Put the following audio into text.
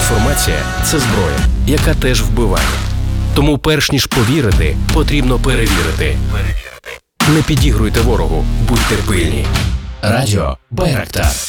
інформація – це зброя, яка теж вбиває. Тому перш ніж повірити, потрібно перевірити. Не підігруйте ворогу, будьте пильні. Радіо Байрактар.